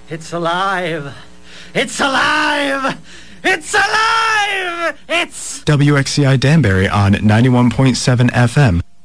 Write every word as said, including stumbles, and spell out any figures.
It's alive! It's alive! It's alive! It's... W X C I Danbury on ninety-one point seven F M.